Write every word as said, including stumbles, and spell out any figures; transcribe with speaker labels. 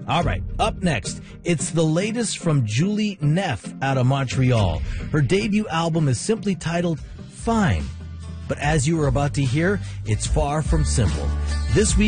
Speaker 1: All right, up next, it's the latest from Julie Neff out of Montreal. Her debut album is simply titled Fine. But as you are about to hear, it's far from simple. This week,